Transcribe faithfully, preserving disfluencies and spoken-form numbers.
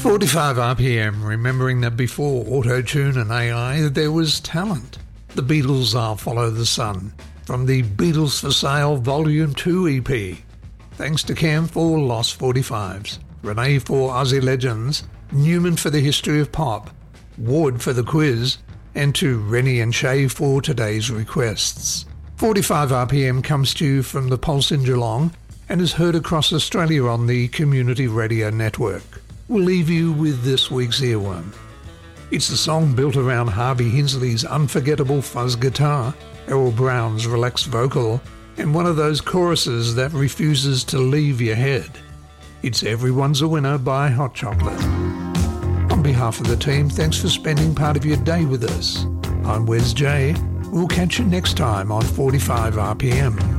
forty-five R P M, remembering that before auto-tune and A I, there was talent. The Beatles' I'll Follow the Sun, from the Beatles for Sale Volume two E P. Thanks to Cam for Lost forty-fives, Renee for Aussie Legends, Newman for the History of Pop, Ward for the Quiz, and to Rennie and Shay for today's requests. forty-five R P M comes to you from the Pulse in Geelong and is heard across Australia on the Community Radio Network. We'll leave you with this week's earworm. It's the song built around Harvey Hinsley's unforgettable fuzz guitar, Errol Brown's relaxed vocal, and one of those choruses that refuses to leave your head. It's Everyone's a Winner by Hot Chocolate. On behalf of the team, thanks for spending part of your day with us. I'm Wes J. We'll catch you next time on forty-five R P M.